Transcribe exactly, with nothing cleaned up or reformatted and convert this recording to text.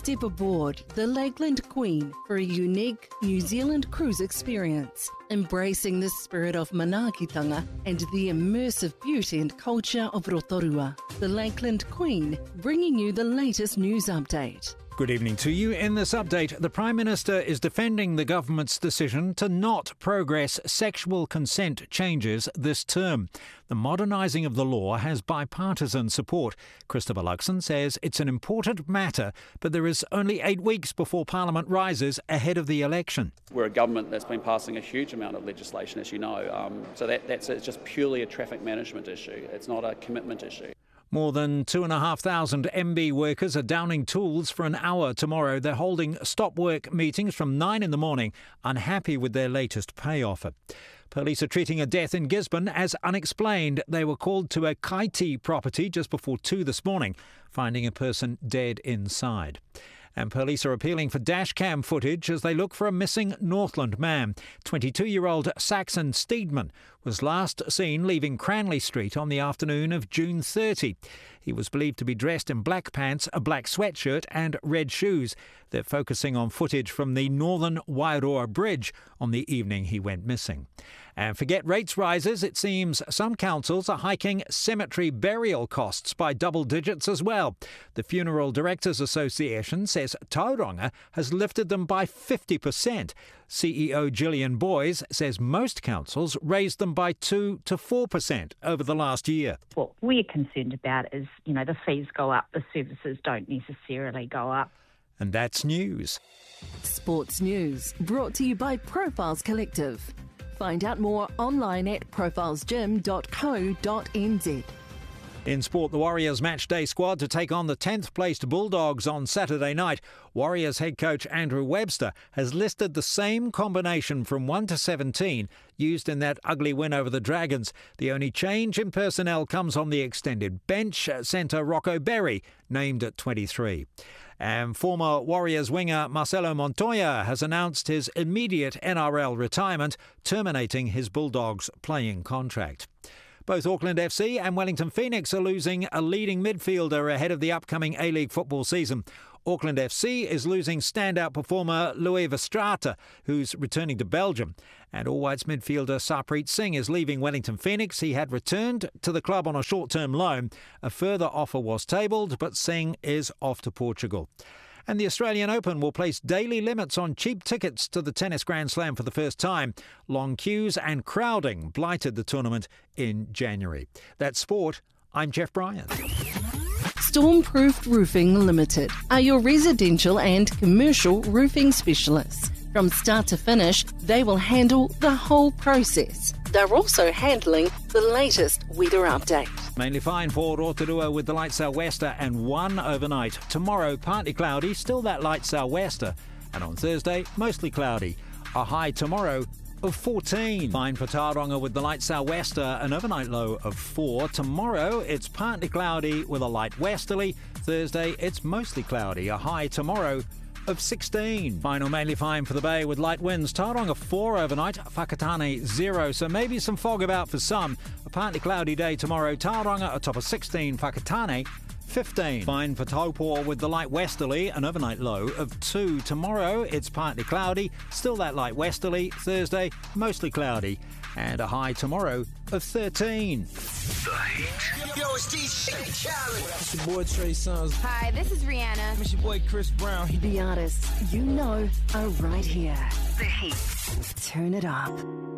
Step aboard the Lakeland Queen for a unique New Zealand cruise experience, embracing the spirit of manaakitanga and the immersive beauty and culture of Rotorua. The Lakeland Queen, bringing you the latest news update. Good evening to you. In this update, the Prime Minister is defending the government's decision to not progress sexual consent changes this term. The modernising of the law has bipartisan support. Christopher Luxon says it's an important matter, but there is only eight weeks before Parliament rises ahead of the election. We're a government that's been passing a huge amount of legislation, as you know, um, so that, that's it's just purely a traffic management issue. It's not a commitment issue. More than two and a half thousand M B workers are downing tools for an hour tomorrow. They're holding stop work meetings from nine in the morning, unhappy with their latest pay offer. Police are treating a death in Gisborne as unexplained. They were called to a Kaiti property just before two this morning, finding a person dead inside. And police are appealing for dashcam footage as they look for a missing Northland man. twenty-two-year-old Saxon Steedman was last seen leaving Cranley Street on the afternoon of June thirtieth. He was believed to be dressed in black pants, a black sweatshirt and red shoes. They're focusing on footage from the Northern Wairoa Bridge on the evening he went missing. And forget rates rises, it seems some councils are hiking cemetery burial costs by double digits as well. The Funeral Directors Association says Tauranga has lifted them by fifty percent. C E O Gillian Boys says most councils raised them by two to four percent over the last year. What we're concerned about is, you know, the fees go up, the services don't necessarily go up. And that's news. Sports news brought to you by Profiles Collective. Find out more online at profiles gym dot co dot n z. In sport, the Warriors matchday squad to take on the tenth placed Bulldogs on Saturday night. Warriors head coach Andrew Webster has listed the same combination from one to seventeen used in that ugly win over the Dragons. The only change in personnel comes on the extended bench. Centre Rocco Berry named at twenty-three. And former Warriors winger Marcelo Montoya has announced his immediate N R L retirement, terminating his Bulldogs playing contract. Both Auckland F C and Wellington Phoenix are losing a leading midfielder ahead of the upcoming A-League football season. Auckland F C is losing standout performer Louis Verstraete, who's returning to Belgium. And All Whites midfielder Sarpreet Singh is leaving Wellington Phoenix. He had returned to the club on a short-term loan. A further offer was tabled, but Singh is off to Portugal. And the Australian Open will place daily limits on cheap tickets to the Tennis Grand Slam for the first time. Long queues and crowding blighted the tournament in January. That's sport. I'm Jeff Bryant. Stormproof Roofing Limited are your residential and commercial roofing specialists. From start to finish, they will handle the whole process. They're also handling the latest weather update. Mainly fine for Rotorua with the light sou'wester and one overnight. Tomorrow, partly cloudy, still that light sou'wester. And on Thursday, mostly cloudy. A high tomorrow of fourteen. Fine for Tauranga with the light sou'wester, an overnight low of four. Tomorrow, it's partly cloudy with a light westerly. Thursday, it's mostly cloudy. A high tomorrow of sixteen. Final mainly fine for the bay with light winds. Tauranga four overnight, Whakatane zero. So maybe some fog about for some. A partly cloudy day tomorrow. Tauranga a top of sixteen. Whakatane fifteen. Fine for Taupō with the light westerly, an overnight low of two. Tomorrow it's partly cloudy, still that light westerly. Thursday mostly cloudy, and a high tomorrow of thirteen. The Heat. Yo, it's D J Khaled. It's your boy Trey Songz. Hi, this is Rihanna. It's your boy Chris Brown. The artists you know are right here. The Heat. Turn it up.